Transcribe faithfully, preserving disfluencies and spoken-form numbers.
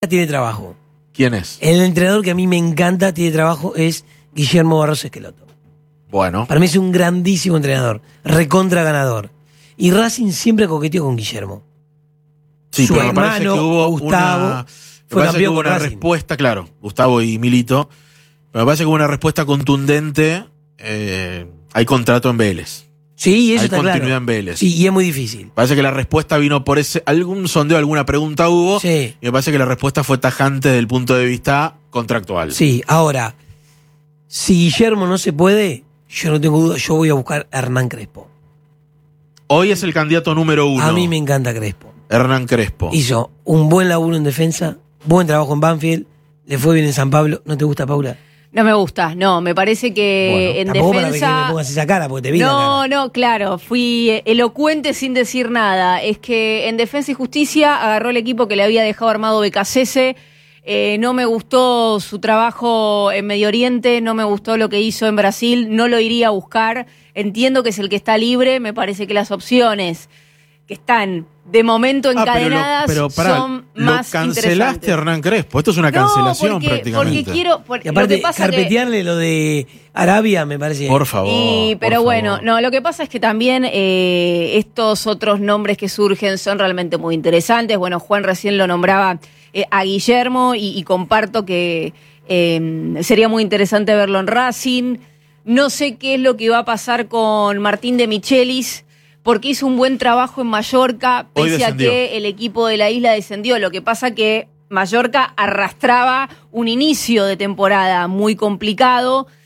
tiene trabajo. ¿Quién es? El entrenador que a mí me encanta, tiene trabajo, es Guillermo Barros Esqueloto. Bueno. Para mí es un grandísimo entrenador, recontra ganador. Y Racing siempre coqueteó con Guillermo. Sí, Su pero me hermano, parece que hubo Gustavo, una, fue me parece que campeón hubo con una Racing. respuesta, claro, Gustavo y Milito, pero me parece que hubo una respuesta contundente. Eh, hay contrato en Vélez. Sí, eso hay está continuidad claro. en Vélez. Sí, y es muy difícil. Parece que la respuesta vino por ese, algún sondeo, alguna pregunta hubo, Sí. y me parece que la respuesta fue tajante desde el punto de vista contractual. Sí, ahora, si Guillermo no se puede, yo no tengo duda, yo voy a buscar a Hernán Crespo. Hoy es el candidato número uno. A mí me encanta Crespo. Hernán Crespo. Hizo un buen laburo en defensa, buen trabajo en Banfield, le fue bien en San Pablo. ¿No te gusta, Paula? No me gusta, no, me parece que Bueno, en tampoco defensa... para que me pongas esa cara, porque te vi la No, cara. no, claro, fui elocuente sin decir nada. Es que en Defensa y Justicia agarró el equipo que le había dejado armado Becasese. Eh, no me gustó su trabajo en Medio Oriente, no me gustó lo que hizo en Brasil, no lo iría a buscar. Entiendo que es el que está libre, me parece que las opciones que están de momento Ah, encadenadas pero, lo, pero pará, son lo más cancelaste interesantes. a Hernán Crespo. Esto es una No, cancelación porque, prácticamente. porque quiero... Por, Y aparte, lo que pasa que, carpetearle lo de Arabia me parece... Por favor. Y, pero por bueno, favor. no, lo que pasa es que también eh, estos otros nombres que surgen son realmente muy interesantes. Bueno, Juan recién lo nombraba eh, a Guillermo y, y comparto que eh, sería muy interesante verlo en Racing. No sé qué es lo que va a pasar con Martín de Michelis, porque hizo un buen trabajo en Mallorca, Hoy pese a descendió. que el equipo de la isla descendió. Lo que pasa que Mallorca arrastraba un inicio de temporada muy complicado.